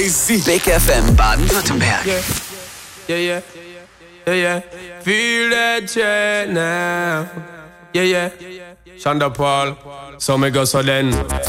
Big FM Baden-Württemberg. Yeah. Feel that jet now. Yeah. Shonda Paul. So me go so then.